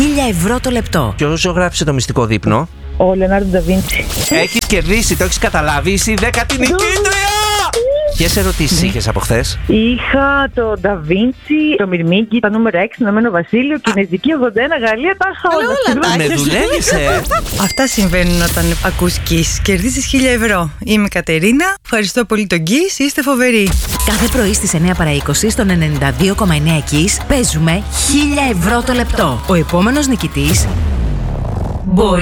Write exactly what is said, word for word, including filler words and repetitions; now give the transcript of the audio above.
χίλια ευρώ το λεπτό. Ποιος ζωγράφισε το μυστικό δείπνο? Ο Λεωνάρντο Νταβίντσι. Έχεις κερδίσει, το έχεις καταλάβει. Είσαι η δέκατη νικήτρια! Ποιες ερωτήσεις είχες από χθες? Είχα το Νταβίντσι, το Μυρμήγκι, τα νούμερα έξι, Ηνωμένο Βασίλειο, Κινέζικη ογδόντα ένα, Γαλλία, τα είχα όλα. Με δουλεύεις, ε! Αυτά συμβαίνουν όταν ακούς Kiss. Κερδίζεις χίλια ευρώ. Είμαι η Κατερίνα. Ευχαριστώ πολύ τον Kiss. Είστε φοβεροί. Κάθε πρωί στις εννιά παρά είκοσι στον ενενήντα δύο κόμμα εννιά Kiss παίζουμε χίλια ευρώ το λεπτό. Ο επόμενος νικητής μπορεί